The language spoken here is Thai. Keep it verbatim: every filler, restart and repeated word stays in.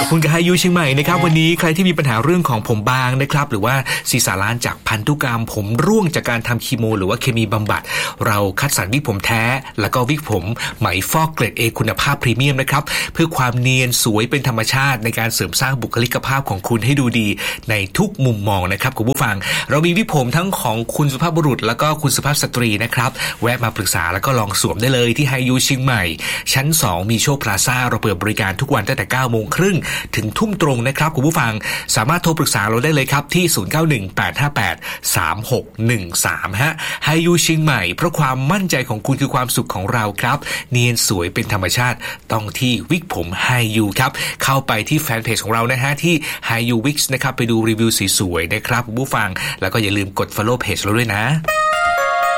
อบคุณกับไฮยูเชียงใหม่นะครับวันนี้ใครที่มีปัญหาเรื่องของผมบางนะครับหรือว่าศีรษะล้านจากพันธุกรรมผมร่วงจากการทำคีโมหรือว่าเคมีบำบัดเราคัดสรรวิกผมแท้แล้วก็วิกผมไหมฟอกเกรด A คุณภาพพรีเมียมนะครับเพื่อความเนียนสวยเป็นธรรมชาติในการเสริมสร้างบุคลิกภาพของคุณให้ดูดีในทุกมุมมองนะครับคุณผู้ฟังเรามีวิกผมทั้งของคุณสุภาพบุรุษแล้วก็คุณสุภาพสตรีนะครับแวะมาปรึกษาแล้วก็ลองสวมได้เลยที่ไฮยูเชียงใหม่ชั้นสองมีโชคพลาซ่าเราเปิดบริการทุกวันตั้งแต่เก้าโมงครึ่งถึงทุ่มตรงนะครับคุณผู้ฟังสามารถโทรปรึกษาเราได้เลยครับที่ศูนย์ เก้า หนึ่ง แปด ห้า แปด สาม หก หนึ่ง สามฮะไฮยูเชียงใหม่เพราะความมั่นใจของคุณคือความสุขของเราครับเนียนสวยเป็นธรรมชาติต้องที่วิกผมไฮยูครับเข้าไปที่แฟนเพจของเรานะฮะที่ไฮยูวิกส์นะครับไปดูรีวิวสวยๆนะครับคุณผู้ฟังแล้วก็อย่าลืมกด follow page เราด้วยนะ